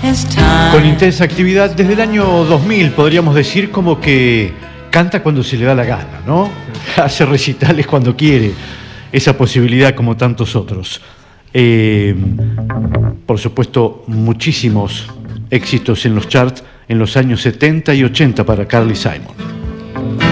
Con intensa actividad desde el año 2000, podríamos decir, como que canta cuando se le da la gana, ¿no? Hace recitales cuando quiere, esa posibilidad como tantos otros. Por supuesto, muchísimos éxitos en los charts en los años 70 y 80 para Carly Simon.